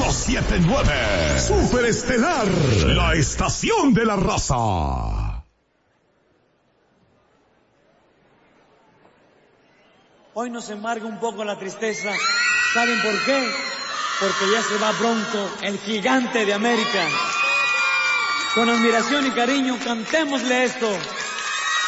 1079. Superestelar, la estación de la raza. Hoy nos embarga un poco la tristeza. ¿Saben por qué? Porque ya se va Bronco, el gigante de América. Con admiración y cariño, cantémosle esto.